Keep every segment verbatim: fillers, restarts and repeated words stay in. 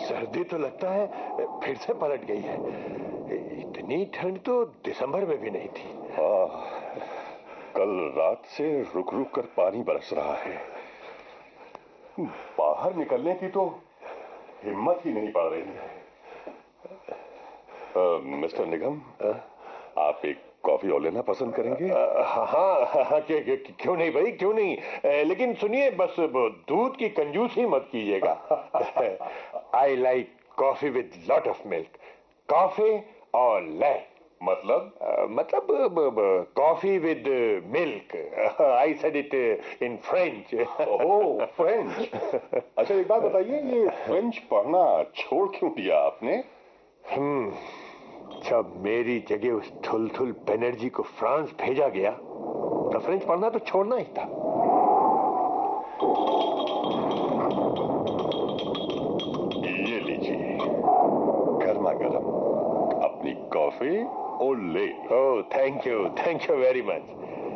सर्दी तो लगता है फिर से पलट गई है। इतनी ठंड तो दिसंबर में भी नहीं थी। हाँ, कल रात से रुक रुक कर पानी बरस रहा है। बाहर निकलने की तो हिम्मत ही नहीं पड़ रही है। आ, मिस्टर निगम, आप एक कॉफी और लेना पसंद करेंगे? हाँ हाँ हाँ, क्यों नहीं भाई, क्यों नहीं। आ, लेकिन सुनिए, बस दूध की कंजूसी मत कीजिएगा। I like coffee with lot of milk. Coffee और ले मतलब uh, मतलब coffee with milk. I said it in French. Oh, French. अच्छा, एक बात बताइए, ये फ्रेंच पढ़ना छोड़ क्यों दिया आपने? हम्म जब मेरी जगह उस थुलथुल बनर्जी को फ्रांस भेजा गया तो फ्रेंच पढ़ना तो छोड़ना ही था। ये लीजिए, गर्मा गर्म अपनी कॉफी और ले। ओह, thank you, thank you very much.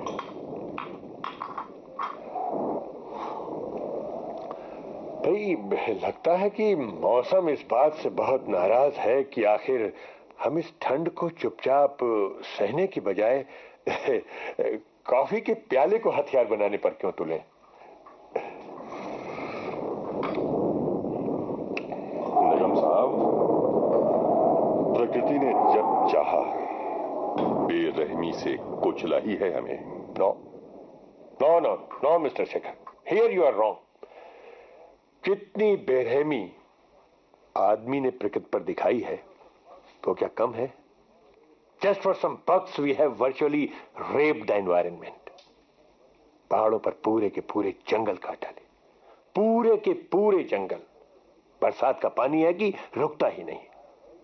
भाई, लगता है कि मौसम इस बात से बहुत नाराज है कि आखिर हम इस ठंड को चुपचाप सहने की बजाय कॉफी के प्याले को हथियार बनाने पर क्यों तुले। निगम साहब, प्रकृति ने जब चाहा बेरहमी से कुचला ही है हमें। No no no no mister Shekhar, here you are wrong. जितनी बेरहमी आदमी ने प्रकृति पर दिखाई है तो क्या कम है? Just for some bucks we have virtually raped the environment. पहाड़ों पर पूरे के पूरे जंगल काट डाले, पूरे के पूरे जंगल। बरसात का पानी है कि रुकता ही नहीं।